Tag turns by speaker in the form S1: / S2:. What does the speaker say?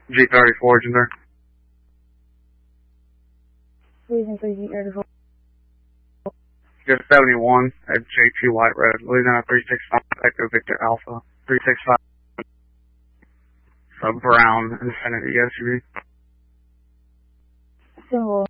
S1: G34, Ginger.
S2: Reason for G34.
S1: Just 71 at J2 White Road, Louisiana 365, Echo Victor Alpha, 365. A brown Infiniti SUV.
S2: Symbol.